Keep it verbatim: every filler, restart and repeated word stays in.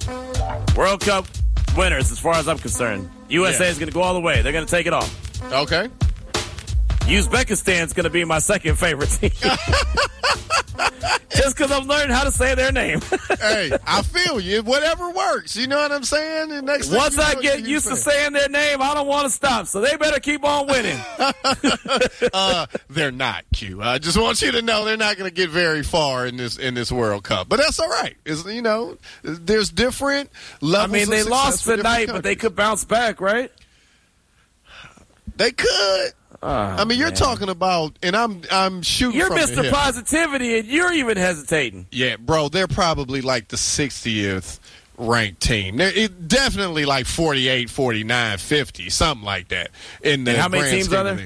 World Cup winners, as far as I'm concerned. U S A Yeah. is going to go all the way. They're going to take it all. Okay. Uzbekistan's going to be my second favorite team. Just because I'm learning how to say their name. Hey, I feel you. Whatever works. You know what I'm saying? The next thing Once you I know, get you used to say- saying their name, I don't want to stop. So they better keep on winning. uh, they're not, Q. I just want you to know they're not going to get very far in this in this World Cup. But that's all right. It's, you know, there's different I levels mean, of they success lost for different tonight, but they countries. could bounce back, right? They could. Oh, I mean, you're man. talking about, and I'm I'm shooting You're from Mister the hip. Positivity, and you're even hesitating. Yeah, bro, they're probably like the sixtieth ranked team. They're it, definitely like forty-eight, forty-nine, fifty, something like that. In the And how many grand teams scheme are of there? things.